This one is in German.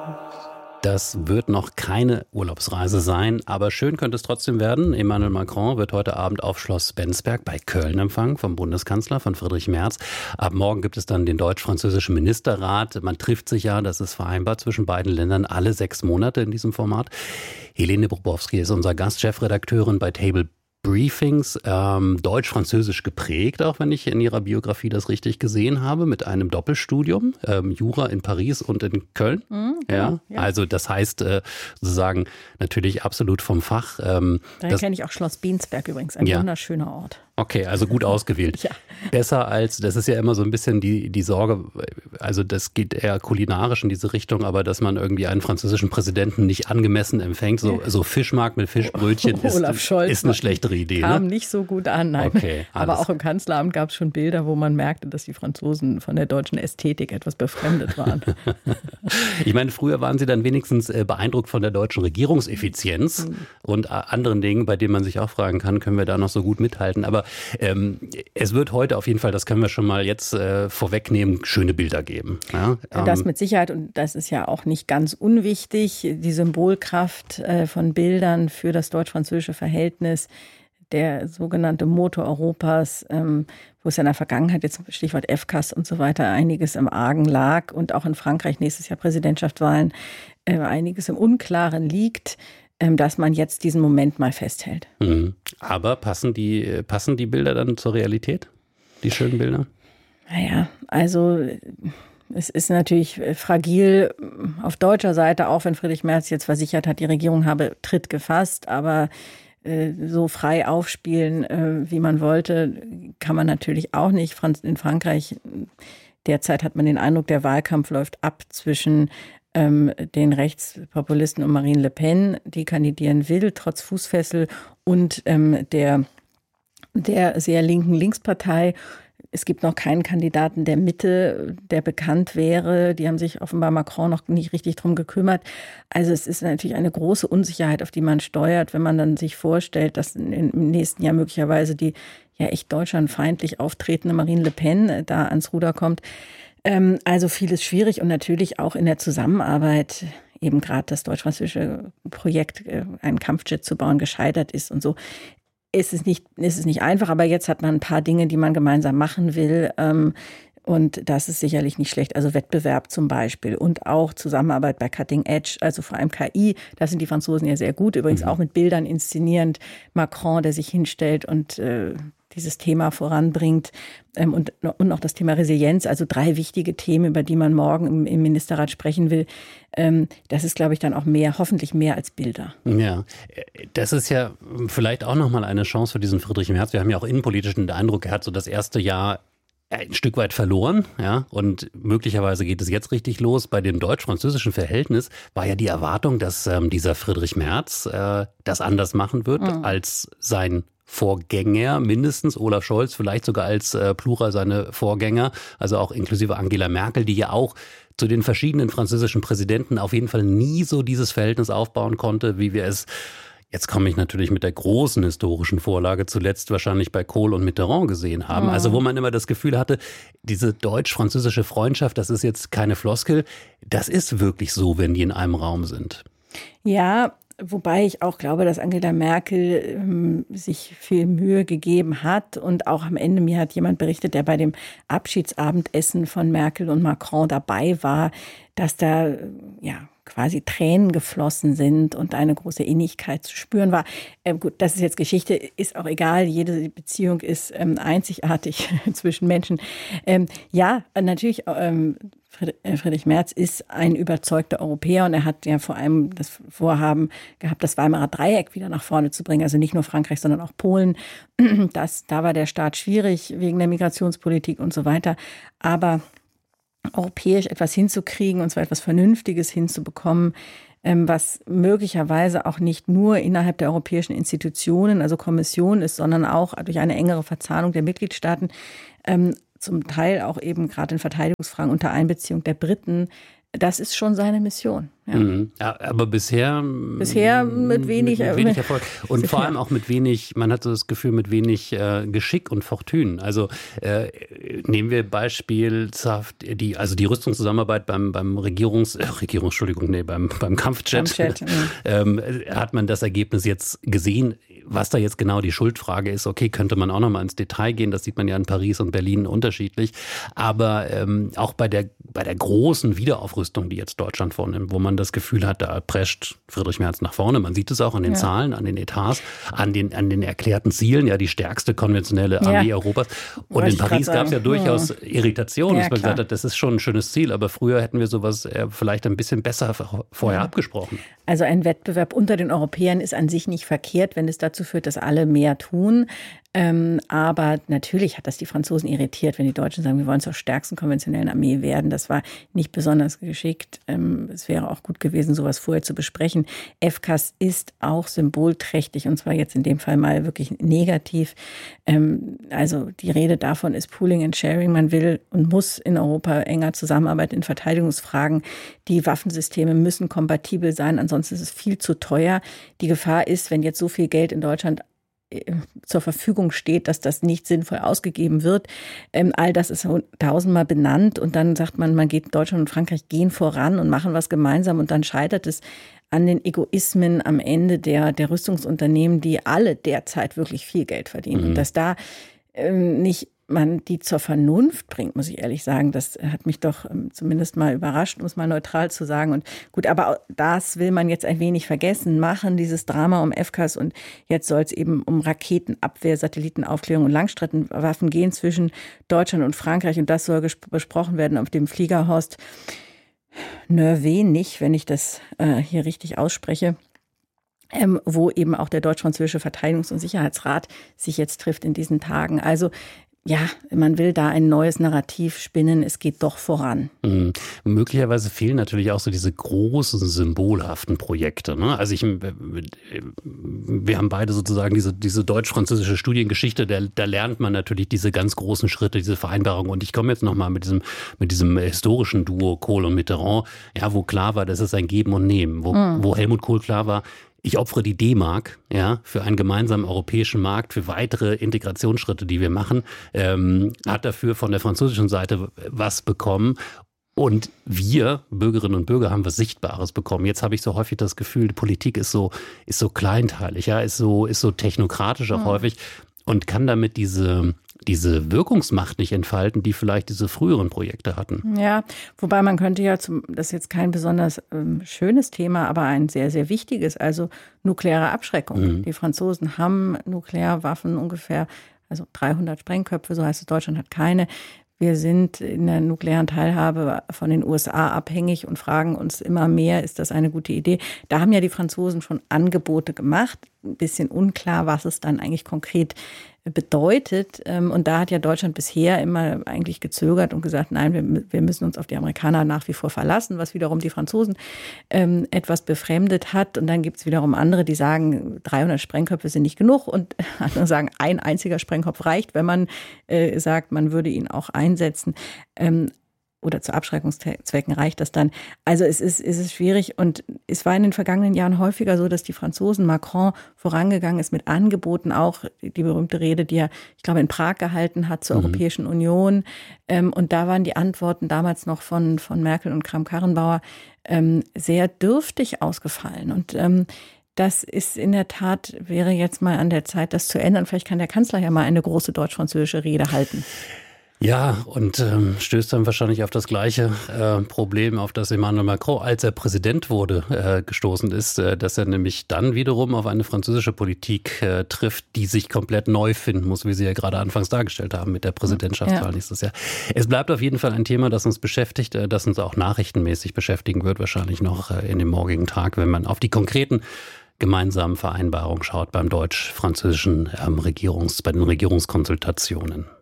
Das wird noch keine Urlaubsreise sein, aber schön könnte es trotzdem werden. Emmanuel Macron wird heute Abend auf Schloss Bensberg bei Köln empfangen vom Bundeskanzler, von Friedrich Merz. Ab morgen gibt es dann den deutsch-französischen Ministerrat. Man trifft sich ja, das ist vereinbart zwischen beiden Ländern, alle 6 Monate in diesem Format. Helene Bobrowski ist unser Gast, Chefredakteurin bei Table Briefings, deutsch-französisch geprägt, auch wenn ich in ihrer Biografie das richtig gesehen habe, mit einem Doppelstudium, Jura in Paris und in Köln. Ja. Also das heißt sozusagen natürlich absolut vom Fach. Da kenne ich auch Schloss Bensberg übrigens, ein wunderschöner Ort. Okay, also gut ausgewählt. Ja. Besser als, das ist ja immer so ein bisschen die Sorge, also das geht eher kulinarisch in diese Richtung, aber dass man irgendwie einen französischen Präsidenten nicht angemessen empfängt, so Fischmarkt mit Fischbrötchen Olaf Scholz ist eine schlechtere Idee. Kam nicht so gut an, nein. Okay, aber auch im Kanzleramt gab es schon Bilder, wo man merkte, dass die Franzosen von der deutschen Ästhetik etwas befremdet waren. Ich meine, früher waren sie dann wenigstens beeindruckt von der deutschen Regierungseffizienz und anderen Dingen, bei denen man sich auch fragen kann, können wir da noch so gut mithalten, aber es wird heute auf jeden Fall, das können wir schon mal jetzt vorwegnehmen, schöne Bilder geben. Ja? Das mit Sicherheit, und das ist ja auch nicht ganz unwichtig, die Symbolkraft von Bildern für das deutsch-französische Verhältnis, der sogenannte Motor Europas, wo es ja in der Vergangenheit, jetzt Stichwort FCAS und so weiter, einiges im Argen lag und auch in Frankreich nächstes Jahr Präsidentschaftswahlen einiges im Unklaren liegt, dass man jetzt diesen Moment mal festhält. Aber passen die Bilder dann zur Realität, die schönen Bilder? Naja, also es ist natürlich fragil auf deutscher Seite, auch wenn Friedrich Merz jetzt versichert hat, die Regierung habe Tritt gefasst, aber so frei aufspielen, wie man wollte, kann man natürlich auch nicht. In Frankreich derzeit hat man den Eindruck, der Wahlkampf läuft ab zwischen den Rechtspopulisten und Marine Le Pen, die kandidieren will, trotz Fußfessel, und der sehr linken Linkspartei. Es gibt noch keinen Kandidaten der Mitte, der bekannt wäre. Die haben sich offenbar Macron noch nicht richtig drum gekümmert. Also es ist natürlich eine große Unsicherheit, auf die man steuert, wenn man dann sich vorstellt, dass im nächsten Jahr möglicherweise die ja echt deutschlandfeindlich auftretende Marine Le Pen da ans Ruder kommt. Also vieles schwierig und natürlich auch in der Zusammenarbeit, eben gerade das deutsch-französische Projekt, einen Kampfjet zu bauen, gescheitert ist und so. Es ist nicht einfach, aber jetzt hat man ein paar Dinge, die man gemeinsam machen will. Und das ist sicherlich nicht schlecht. Also Wettbewerb zum Beispiel und auch Zusammenarbeit bei Cutting Edge, also vor allem KI. Da sind die Franzosen ja sehr gut. Übrigens auch mit Bildern inszenierend. Macron, der sich hinstellt und dieses Thema voranbringt, und noch das Thema Resilienz, also 3 wichtige Themen, über die man morgen im Ministerrat sprechen will. Das ist, glaube ich, dann auch hoffentlich mehr als Bilder. Ja, das ist ja vielleicht auch nochmal eine Chance für diesen Friedrich Merz. Wir haben ja auch innenpolitisch den Eindruck, er hat so das erste Jahr ein Stück weit verloren, ja, und möglicherweise geht es jetzt richtig los. Bei dem deutsch-französischen Verhältnis war ja die Erwartung, dass dieser Friedrich Merz das anders machen wird als sein Vorgänger, mindestens Olaf Scholz, vielleicht sogar als Plural seine Vorgänger, also auch inklusive Angela Merkel, die ja auch zu den verschiedenen französischen Präsidenten auf jeden Fall nie so dieses Verhältnis aufbauen konnte, wie wir es, jetzt komme ich natürlich mit der großen historischen Vorlage, zuletzt wahrscheinlich bei Kohl und Mitterrand gesehen haben. Also wo man immer das Gefühl hatte, diese deutsch-französische Freundschaft, das ist jetzt keine Floskel, das ist wirklich so, wenn die in einem Raum sind. Ja, wobei ich auch glaube, dass Angela Merkel sich viel Mühe gegeben hat und auch am Ende, mir hat jemand berichtet, der bei dem Abschiedsabendessen von Merkel und Macron dabei war, dass da quasi Tränen geflossen sind und eine große Innigkeit zu spüren war. Gut, das ist jetzt Geschichte, ist auch egal. Jede Beziehung ist einzigartig zwischen Menschen. Natürlich, Friedrich Merz ist ein überzeugter Europäer und er hat ja vor allem das Vorhaben gehabt, das Weimarer Dreieck wieder nach vorne zu bringen. Also nicht nur Frankreich, sondern auch Polen. Da war der Start schwierig wegen der Migrationspolitik und so weiter. Aber europäisch etwas hinzukriegen, und zwar etwas Vernünftiges hinzubekommen, was möglicherweise auch nicht nur innerhalb der europäischen Institutionen, also Kommission ist, sondern auch durch eine engere Verzahnung der Mitgliedstaaten, zum Teil auch eben gerade in Verteidigungsfragen unter Einbeziehung der Briten, das ist schon seine Mission. Ja. Ja, aber bisher mit wenig Erfolg. Und vor allem auch mit wenig, man hat so das Gefühl, mit wenig Geschick und Fortune. Also nehmen wir beispielshaft die Rüstungszusammenarbeit beim Kampfjet. Hat man das Ergebnis jetzt gesehen? Was da jetzt genau die Schuldfrage ist, okay, könnte man auch noch mal ins Detail gehen. Das sieht man ja in Paris und Berlin unterschiedlich. Aber auch bei der großen Wiederaufrüstung, die jetzt Deutschland vornimmt, wo man das Gefühl hat, da prescht Friedrich Merz nach vorne. Man sieht es auch an den Zahlen, an den Etats, an den erklärten Zielen, ja, die stärkste konventionelle Armee Europas. Und in Paris gab es ja durchaus Irritationen, dass man gesagt hat, das ist schon ein schönes Ziel, aber früher hätten wir sowas vielleicht ein bisschen besser vorher abgesprochen. Also ein Wettbewerb unter den Europäern ist an sich nicht verkehrt, wenn es dazu führt, dass alle mehr tun. Aber natürlich hat das die Franzosen irritiert, wenn die Deutschen sagen, wir wollen zur stärksten konventionellen Armee werden. Das war nicht besonders geschickt. Es wäre auch gut gewesen, sowas vorher zu besprechen. FCAS ist auch symbolträchtig und zwar jetzt in dem Fall mal wirklich negativ. Also die Rede davon ist Pooling and Sharing. Man will und muss in Europa enger zusammenarbeiten in Verteidigungsfragen. Die Waffensysteme müssen kompatibel sein, ansonsten ist es viel zu teuer. Die Gefahr ist, wenn jetzt so viel Geld in Deutschland zur Verfügung steht, dass das nicht sinnvoll ausgegeben wird. All das ist tausendmal benannt und dann sagt man, Deutschland und Frankreich gehen voran und machen was gemeinsam und dann scheitert es an den Egoismen am Ende der Rüstungsunternehmen, die alle derzeit wirklich viel Geld verdienen. Und dass da nicht man die zur Vernunft bringt, muss ich ehrlich sagen, das hat mich doch zumindest mal überrascht, um es mal neutral zu sagen. Und gut, aber das will man jetzt ein wenig vergessen machen, dieses Drama um FCAS. Und jetzt soll es eben um Raketenabwehr, Satellitenaufklärung und Langstreckenwaffen gehen zwischen Deutschland und Frankreich. Und das soll besprochen werden auf dem Flieger Horst Nervenich, wenn ich das hier richtig ausspreche. Wo eben auch der deutsch-französische Verteidigungs- und Sicherheitsrat sich jetzt trifft in diesen Tagen. Also ja, man will da ein neues Narrativ spinnen, es geht doch voran. Möglicherweise fehlen natürlich auch so diese großen, symbolhaften Projekte. Ne? Also wir haben beide sozusagen diese deutsch-französische Studiengeschichte, da lernt man natürlich diese ganz großen Schritte, diese Vereinbarungen. Und ich komme jetzt nochmal mit diesem historischen Duo Kohl und Mitterrand, ja, wo klar war, das ist ein Geben und Nehmen, wo Helmut Kohl klar war, ich opfere die D-Mark, ja, für einen gemeinsamen europäischen Markt, für weitere Integrationsschritte, die wir machen, hat dafür von der französischen Seite was bekommen. Und wir, Bürgerinnen und Bürger, haben was Sichtbares bekommen. Jetzt habe ich so häufig das Gefühl, die Politik ist so kleinteilig, ja, ist so technokratisch auch häufig und kann damit diese Wirkungsmacht nicht entfalten, die vielleicht diese früheren Projekte hatten. Ja, wobei man könnte ja, das ist jetzt kein besonders schönes Thema, aber ein sehr, sehr wichtiges, also nukleare Abschreckung. Die Franzosen haben Nuklearwaffen ungefähr, also 300 Sprengköpfe, so heißt es, Deutschland hat keine. Wir sind in der nuklearen Teilhabe von den USA abhängig und fragen uns immer mehr, ist das eine gute Idee? Da haben ja die Franzosen schon Angebote gemacht. Ein bisschen unklar, was es dann eigentlich konkret bedeutet. Und da hat ja Deutschland bisher immer eigentlich gezögert und gesagt, nein, wir müssen uns auf die Amerikaner nach wie vor verlassen, was wiederum die Franzosen etwas befremdet hat. Und dann gibt es wiederum andere, die sagen, 300 Sprengköpfe sind nicht genug. Und andere sagen, ein einziger Sprengkopf reicht, wenn man sagt, man würde ihn auch einsetzen. Oder zu Abschreckungszwecken reicht das dann. Also es ist schwierig und es war in den vergangenen Jahren häufiger so, dass die Franzosen, Macron, vorangegangen ist mit Angeboten, auch die berühmte Rede, die er, ich glaube, in Prag gehalten hat zur Europäischen Union. Und da waren die Antworten damals noch von Merkel und Kramp-Karrenbauer sehr dürftig ausgefallen. Und das ist in der Tat, wäre jetzt mal an der Zeit, das zu ändern. Vielleicht kann der Kanzler ja mal eine große deutsch-französische Rede halten. Ja, und stößt dann wahrscheinlich auf das gleiche Problem, auf das Emmanuel Macron, als er Präsident wurde, gestoßen ist, dass er nämlich dann wiederum auf eine französische Politik trifft, die sich komplett neu finden muss, wie Sie ja gerade anfangs dargestellt haben mit der Präsidentschaftswahl nächstes Jahr. Es bleibt auf jeden Fall ein Thema, das uns beschäftigt, das uns auch nachrichtenmäßig beschäftigen wird, wahrscheinlich noch in dem morgigen Tag, wenn man auf die konkreten gemeinsamen Vereinbarungen schaut beim deutsch-französischen bei den Regierungskonsultationen.